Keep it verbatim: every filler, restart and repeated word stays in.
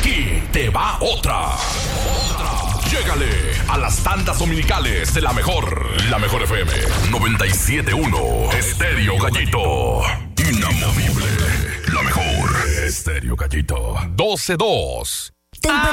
Aquí te va otra. Llégale a las tandas dominicales de la mejor. La mejor F M noventa y siete punto uno. Estéreo Gallito. Inamovible. La mejor. Estéreo Gallito. doce dos. Temperatura